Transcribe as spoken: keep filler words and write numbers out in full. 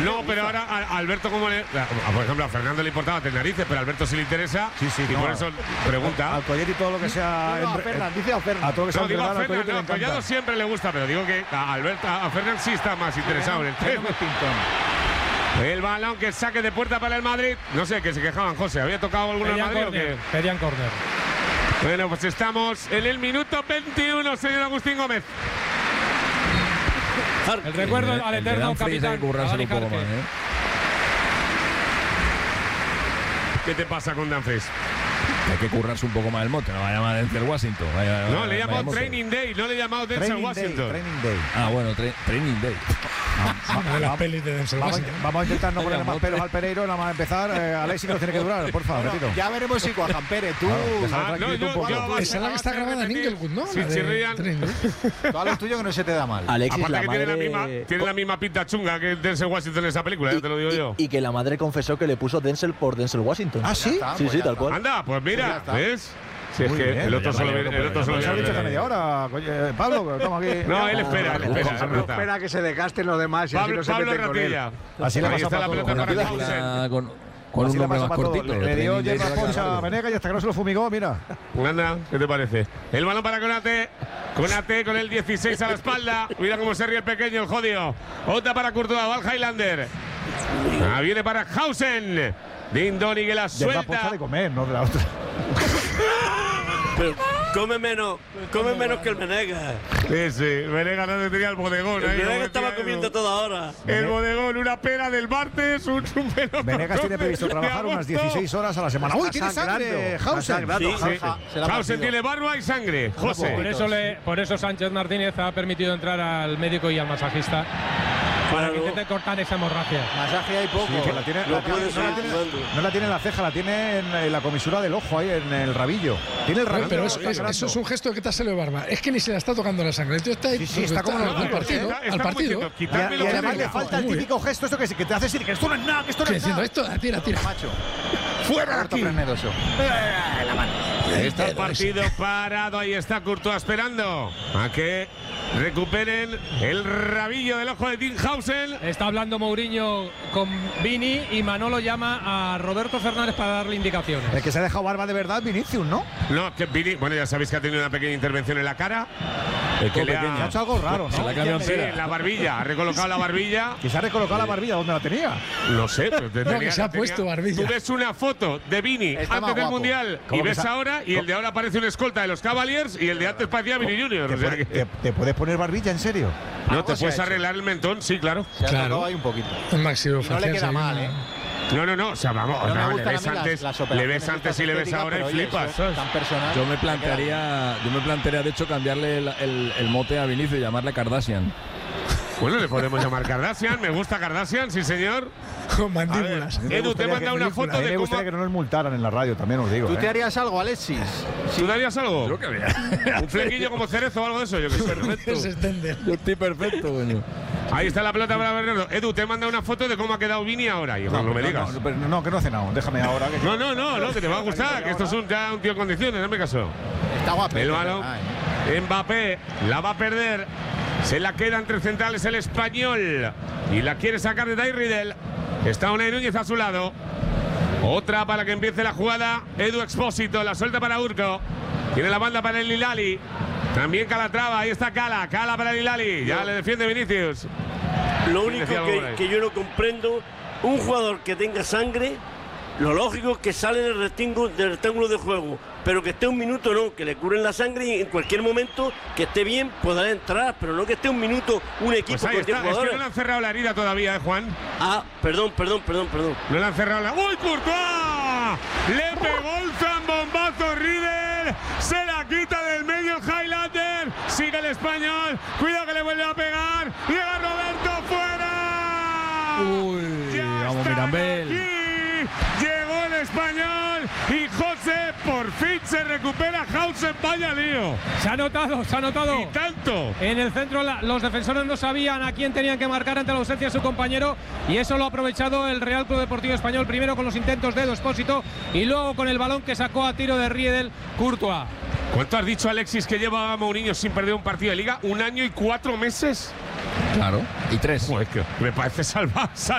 No, pero ahora a Alberto, como le. Por ejemplo, a Fernando le importaba tener narices, pero a Alberto sí le interesa. Sí, sí, y no, por eso pregunta. Al Collet y todo lo que sea. No, no, a Fernan, dice a Fernan. A todo lo que sea No, digo a al Collet Fernan, le no, a encanta. Collado siempre le gusta, pero digo que a Alberto, a Fernan sí está más interesado en el tema. El balón que saque de puerta para el Madrid. No sé, que se quejaban, José. ¿Había tocado alguno en Pedían Madrid córner, o qué? pedían córner. Bueno, pues estamos en el minuto veintiuno, señor Agustín Gómez. El recuerdo al el de eterno Dumfries hay capitán. que currárselo un poco Dani más, Jarque. ¿eh? ¿Qué te pasa con Dumfries? Hay que currarse un poco más el mote, no va a llamar Denzel Washington. Vaya, No, vaya, le he vaya llamado mote. Training Day, no le he llamado Denzel Training Washington. Day, Training Day. Ah, bueno, tra Training Day. Una de las pelis de Denzel Vamos, Washington. vamos a intentar no Vaya ponerle más mote. pelos al Pereiro, nada más empezar. Eh, Alexis nos tiene que durar, por favor, repito. Ya veremos si cuajan, Pérez. Tú, Claro, déjalo Ah, no, tranquilito un yo- poco. yo- Esa es la que está grabada en Inglewood, ¿no? Sí, La de chirrían. Tren, ¿no? tú haz lo tuyo que no se te da mal. Alexis, Aparte la que madre. tiene, la misma, tiene la misma pinta chunga que Denzel Washington en esa película, ya te lo digo y, yo. y que la madre confesó que le puso Denzel por Denzel Washington. ¿Ah, sí? está, Sí, pues sí, ya tal está. cual. Anda, pues Pues ya mira, está. ¿ves? Si es Muy que bien, el otro ya solo vale, viene- no el otro solo Nos ha viene- dicho hace media hora. Oye, Pablo, que estamos aquí. No, él espera, él espera. Pablo es verdad. espera que se desgasten los demás y así Pablo, no se Pablo meten con él. Ratilla. Así le Ahí pasa está la para todo. pelota para Con, Hausen. una- con, con Así un le nombre pasa más para todo. cortito. Le, le dio Training Day hierba se va a poncha quedar a largo. Venegas y hasta que no se lo fumigó, mira. Anda, ¿qué te parece? El balón para Konate. Konate con el dieciséis a la espalda. Mira cómo se ríe el pequeño, el jodido. Otra para Courtois, va al Highlander. Ah, viene para Hausen. Dindoni que la De la poncha suelta. de comer, no de la otra. Pero come menos, come menos que el Menegas. Sí, sí. Venegas no tenía el bodegón. El ahí, Menegas como estaba decía comiendo Edu. toda hora. El bodegón, una pera del martes, un, un melocotón Venegas tiene de- previsto de trabajar unas agosto. dieciséis horas a la semana. ¡Uy, tiene sangre! Hausen. Sí, sí. Se la ha Hausen partido. tiene barba y sangre. José. Por eso, le, por eso Sánchez Martínez ha permitido entrar al médico y al masajista para que Claro. intente cortar esa hemorragia. Masaje hay poco. Sí, que la tiene, No la tiene- puede no, la seguir tiene, jugando. no la tiene en la ceja, la tiene en, en la comisura del ojo, ahí en el rabillo. Tiene el rabillo. Pero es- está es- sangrando. eso es un gesto de que te sale de barba. Es que ni se la está tocando la sangre. El tío está ahí. Sí, sí, está como al los partido. Está- está Al como partido. diciendo, Y, a- quitadme y los además le Venegas. falta el Muy típico gesto esto que, se- que te hace decir que esto no es nada, que esto no Que es diciendo nada. esto, tira, tira. Macho. ¡Fuera de Roberto aquí! Frenedoso. Está el partido parado, ahí está Courtois esperando a que recuperen el rabillo del ojo de Tim Hausen. Está hablando Mourinho con Vini y Manolo llama a Roberto Fernández para darle indicaciones. El que se ha dejado barba de verdad, Vinicius, ¿no? No, que Vini, bueno, ya sabéis que ha tenido una pequeña intervención en la cara. El que le Ha ha, hecho algo raro, Se la ¿no? ha cambiado sí, entera. en la barbilla, ha recolocado la barbilla. Que se ha recolocado la barbilla donde la tenía. No sé, pero te No, tenía- que se ha tenía- puesto barbilla. Tú ves una foto de Vini Está antes más del guapo. Mundial y ¿Cómo que ves sa- ahora y el de ahora parece un escolta de los Cavaliers y el de antes parecía Vini Junior. ¿Te, O sea puede- que- te- te puedes poner barbilla, en serio? no te Algo se puedes ha hecho. arreglar el mentón, sí, claro. Se ha Claro. tocado ahí un poquito. El máximo Y no le queda mal, ¿eh? No, no, no, o sea, vamos, No me no, le gustan a ves mí las- antes, las le operaciones ves antes estas y le ves estéticas, ahora y pero, oye, flipas. eso ¿sabes? tan personal. Yo me plantearía, yo me plantearía de hecho cambiarle el, el- el mote a Vinicius y llamarle Kardashian. Bueno, le podemos llamar Kardashian, me gusta Kardashian, sí señor. Con mandíbulas. A mí me Edu, te gustaría manda que- una a mí foto me de gustaría cómo. que no nos multaran en la radio, también os digo. ¿Tú ¿eh? te harías algo, Alexis? ¿Tú darías algo? Yo que vea. Un flequillo como cerezo o algo de eso, yo que sé. Perfecto. Se extende. Yo estoy perfecto, coño. Ahí está la pelota para Bernardo. Edu, te manda una foto de cómo ha quedado Vini ahora. Y no, no me digas. No, pero no, que no he cenado. Déjame ahora. Que No, no, no, no, que te va a gustar, que esto es un, ya un tío en condiciones, no me caso. Está guapo. El balón, Mbappé la va a perder. Se la queda entre centrales el español. Y la quiere sacar de Dai Riddle. Está Unai Núñez a su lado. Otra para que empiece la jugada. Edu Expósito, la suelta para Urco. Tiene la banda para el Hilali. También Calatrava, ahí está Cala. Cala para el Hilali. Ya le defiende Vinicius. Lo ¿Quién único decía algo por que, ahí? que yo no comprendo, un jugador que tenga sangre, lo lógico es que sale del rectángulo, del rectángulo de juego, pero que esté un minuto no, que le curen la sangre y en cualquier momento que esté bien podrá entrar, pero no que esté un minuto un equipo Pues ahí con diez está. Es que jugadores. no le han cerrado la herida todavía, ¿eh, Juan? Ah, perdón, perdón, perdón, perdón. No le han cerrado la. ¡Uy, Courtois! Le pegó el zambombazo Riddle. Se la quita del medio el Highlander. Sigue el español. Cuidado que le vuelve a pegar. Llega Roberto fuera. Uy, Ya vamos, están Mirambel. aquí. Llegó el español. Y José por fin se recupera. Hausen, vaya lío. Se ha notado, se ha notado. Y tanto. En el centro la- los defensores no sabían a quién tenían que marcar ante la ausencia de su compañero y eso lo ha aprovechado el Real Club Deportivo Español, primero con los intentos de Edu Expósito y luego con el balón que sacó a tiro de Riedel Courtois. ¿Cuánto has dicho, Alexis, que lleva Mourinho sin perder un partido de liga? ¿Un año y cuatro meses? Claro. Y tres. Pues que me parece salvar.